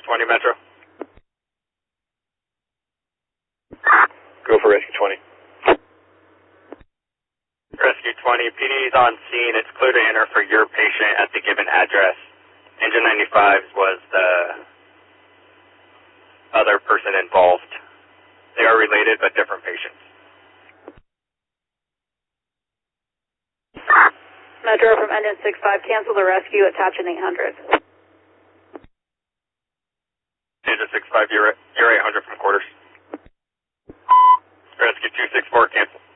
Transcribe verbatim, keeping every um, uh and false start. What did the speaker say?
twenty Metro. Go for Rescue twenty. Rescue twenty, P D is on scene. It's clear to enter for your patient at the given address. Engine ninety-five was the other person involved. They are related but different patients. Metro from engine six five, cancel the rescue, attach an eight hundred. Engine six five, you're, you're eight hundred from quarters. Rescue two six four, cancel.